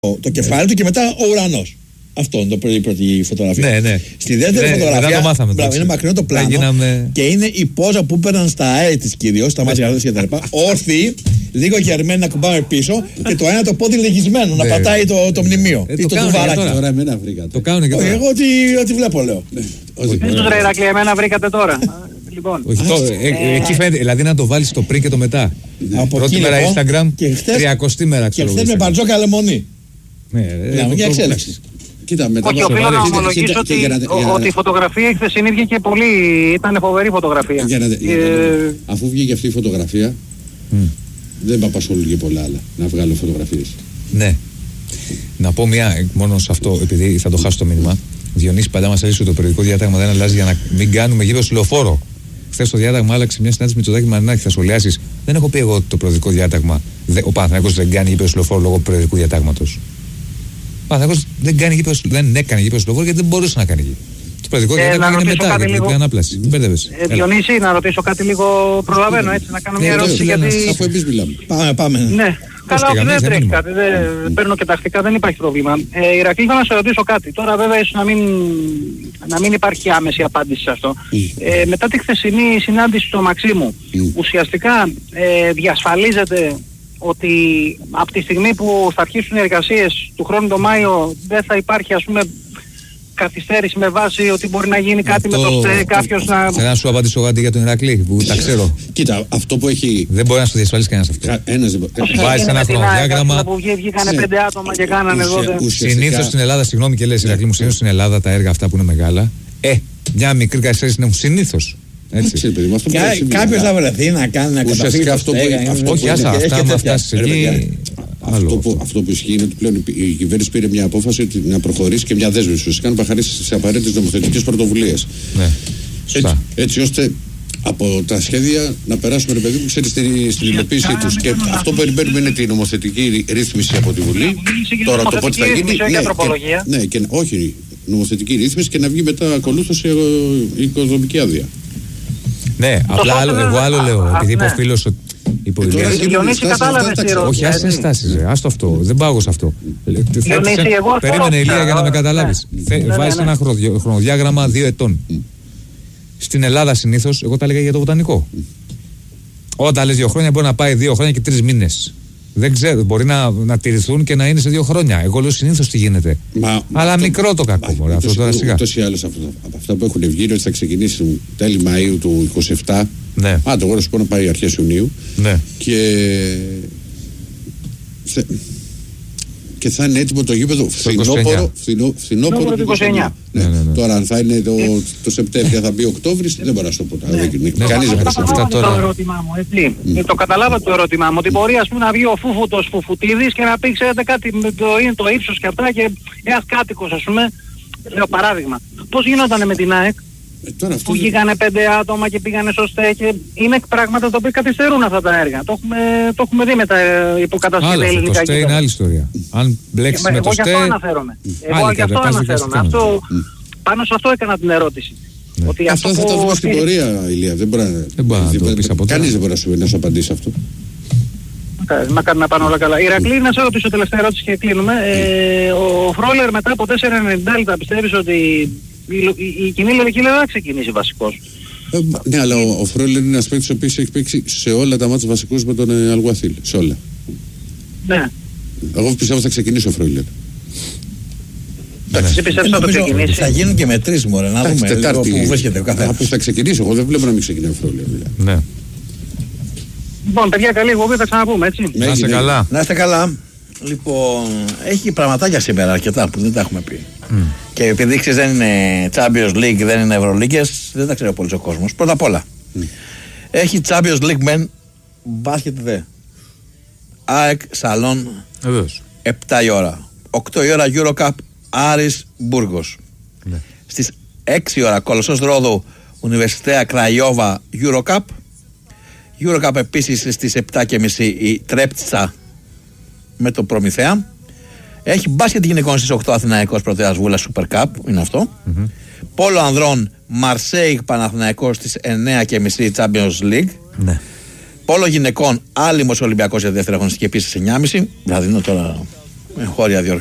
το κεφάλι του και μετά ο ουρανός. Αυτό είναι η πρώτη φωτογραφία. Ναι. Στη δεύτερη φωτογραφία είναι μακρινό το πλάνο και είναι η πόζα που παίρναν στα αέρια της κυρίως, στα μάτια και τα λοιπά. Όρθιοι, λίγο γερμένοι να κουμπάμε πίσω και το ένα το πόδι λυγισμένο να πατάει το μνημείο ή το κουβαράκι. Τώρα εμένα βρήκατε. Το κάνουν και τώρα. Εγώ ό,τι βλέπω λέω. Ίσως ρε Ηρακλή, εμένα βρήκατε τώρα. Λοιπόν. Εκεί φαίνεται, δηλαδή να το βάλεις το πριν και το μετά. Πρώτη μέρα Instagram, 30η μέρα. Και χθες με Μπαρτζόκα λεμονή. Για εξέλιξη. Κοίτα, μετά όχι, οφείλω να ομολογήσω ότι η φωτογραφία η χθεσινή βγήκε πολύ, ήταν φοβερή φωτογραφία. Αφού βγήκε αυτή η φωτογραφία, δεν με απασχολούν και πολλά άλλα να βγάλω φωτογραφίες. Ναι. Να πω μια, μόνο σε αυτό, επειδή θα το χάσω το μήνυμα. Διονύση, πάντα μας αρέσει ότι το περιοδικό διάταγμα δεν αλλάζει για να μην κάνουμε γύρω στο λεωφόρο. Χθες το διάταγμα άλλαξε μια συνάντηση με Μητσοτάκη Μαρινάκη. Θα σχολιάσεις. Δεν έχω πει εγώ ότι το περιοδικό διάταγμα, ο Παναθηναϊκός δεν κάνει γύρω στο λεωφόρο λόγω περιοδικού διατάγματος. Ο Παναθηναϊκός δεν έκανε γύρω στο λεωφόρο γιατί δεν μπορούσε να κάνει γύρω. Το περιοδικό διάταγμα είναι μετά για την ανάπλαση. Διονύση, να ρωτήσω κάτι λίγο, προλαβαίνω έτσι, να κάνω μια ερώτηση γιατί. Αφού εμείς μιλάμε. Πάμε. Ναι. Καλά, όχι, δεν τρέχει κάτι. Δεν παίρνω και τακτικά, δεν υπάρχει πρόβλημα. Ηρακλή, θέλω να σε ρωτήσω κάτι. Τώρα, βέβαια, ίσως να μην υπάρχει άμεση απάντηση σε αυτό. Μετά τη χθεσινή συνάντηση στο Μαξίμου, ουσιαστικά διασφαλίζεται ότι από τη στιγμή που θα αρχίσουν οι εργασίες του χρόνου το Μάιο δεν θα υπάρχει, ας πούμε, καθυστέρηση με βάση ότι μπορεί να γίνει κάτι με το ΣΤΕ, κάποιος να... Θέλω να σου απαντήσω κάτι για τον Ηρακλή που τα ξέρω. Κοίτα, αυτό που έχει... Δεν μπορεί να σου διασφαλίσει κανένας αυτό. Βάζεις ένα χρονοδιάγραμμα. Που βγήκανε 5 άτομα και κάνανε εδώ. Συνήθως στην Ελλάδα, συγγνώμη και λες Ηρακλή μου, συνήθως στην Ελλάδα τα έργα αυτά που είναι μεγάλα, μια μικρή καθυστέρηση έχουν συνήθως. Κάποιος θα βρεθεί να κάνει ένα καταφύγει αυτό. Όχι, άμα φτάσεις εκεί. Αυτό που ισχύει είναι ότι πλέον η κυβέρνηση πήρε μια απόφαση να προχωρήσει και μια δέσμευση ουσιαστικά να προχωρήσει σε απαραίτητες νομοθετικές πρωτοβουλίες. Έτσι ώστε από τα σχέδια να περάσουμε, ρε παιδί μου, στην υλοποίησή τους. Και αυτό που περιμένουμε είναι την νομοθετική ρύθμιση από τη Βουλή. Τώρα το πότε θα γίνει. Ναι, και όχι νομοθετική ρύθμιση και να βγει μετά ακολούθως η οικοδομική άδεια. Ναι, απλά εγώ άλλο λέω. Επειδή είπε ο φίλος ότι. Όχι, άσε ενστάσεις, άστο αυτό. Δεν πάω σε αυτό. Περίμενε, Ηλία, για να με καταλάβεις. Βάζεις ένα χρονοδιάγραμμα 2 ετών. Στην Ελλάδα συνήθως, εγώ τα έλεγα για το βοτανικό. Όταν λες 2 χρόνια, μπορεί να πάει 2 χρόνια και 3 μήνες. Δεν ξέρω, μπορεί να τηρηθούν και να είναι σε 2 χρόνια. Εγώ λέω συνήθως τι γίνεται. Αλλά μικρό το κακό. Ούτως ή άλλως από αυτά που έχουν βγει είναι ότι θα ξεκινήσει τέλη Μαΐου του 27. Ναι. Εγώ να σου πω να πάει αρχές Ιουνίου. Ναι. Και θα είναι έτοιμο το γήπεδο φθινόπωρο του 29. Ναι. Τώρα αν θα είναι το Σεπτέμβριο, θα μπει Οκτώβρης, δεν μπορώ να σου το πω. Κανείς δεν το καταλάβατε το ερώτημά μου, ότι μπορεί, ας πούμε, να βγει ο Φούφουτος Φουφουτίδης και να πει, ξέρετε κάτι, είναι το ύψος και αυτά, και ένας κάτοικος, ας πούμε, λέω παράδειγμα. Πώς γινόταν με την ΑΕΚ? Που βγήκανε 5 άτομα και πήγανε στο ΣΤΕ, και είναι πράγματα τα οποία καθυστερούν αυτά τα έργα. Το έχουμε δει με τα υποκατασκευή ελληνικά. Το ΣΤΕ είναι άλλη ιστορία. Αν μπλέξεις με το ΣΤΕ. Εγώ γι' αυτό αναφέρομαι. Πάνω σε αυτό έκανα την ερώτηση. Ότι αυτό θα το δούμε στην πορεία, Ηλία. Δεν μπορεί να το πεις από τώρα. Κανείς δεν μπορεί να σου απαντήσει αυτό. Μακάρι να πάνε όλα καλά. Ηρακλή, να σε ρωτήσω τελευταία ερώτηση και κλείνουμε. Ο Φρόλερ μετά από 4,90 λεπτά πιστεύεις ότι η κοινή λογική δεν θα ξεκινήσει βασικός? Ναι, αλλά ο Φρόλερ είναι ένας παίκτης ο οποίος έχει παίξει σε όλα τα μάτια βασικούς με τον Αλγουαθίλ. Σε όλα. Ναι. Εγώ πιστεύω θα ξεκινήσει ο Φρόλερ. Εσύ πιστεύεις θα το ξεκινήσει? Θα γίνουν και με 3 μωρέ, να δούμε λίγο που βρίσκεται ο καθένας. Θα ξεκινήσει, εγώ δεν βλέπω να μην ξεκινάει ο Φρόλερ. Ναι. Λοιπόν, παιδιά, καλή εκπομπή, θα ξαναπούμε, έτσι. Να είστε καλά. Να είστε καλά. Λοιπόν, έχει πραγματάκια σήμερα αρκετά που δεν τα έχουμε πει. Και επειδή ξέρεις δεν είναι Champions League, δεν είναι Ευρωλίγκες, δεν τα ξέρει πολύ ο κόσμος. Πρώτα απ' όλα, έχει Champions League men, μπάσκετ δε. ΑΕΚ Σαλόν, 7 η ώρα. 8 η ώρα Eurocup, Άρης Μπούργος. Ναι. Στις 6 η ώρα Κολοσσός Ρόδου, Ουνιβερσιτέα Κραϊόβα, Eurocup. Eurocup επίσης στις 7:30 η Τρέπτσα με το Προμηθέα. Έχει μπάσκετ γυναικών στις 8 Αθηναϊκός Πρωτέας Βούλα Super Cup, είναι αυτό. Πόλο ανδρών Μαρσέιγ Παναθηναϊκός στις 9:30 Champions League. Ναι. Πόλο γυναικών Άλυμος Ολυμπιακός για δεύτερη αγωνιστική επίσης 9:30. Δηλαδή είναι τώρα με χώρια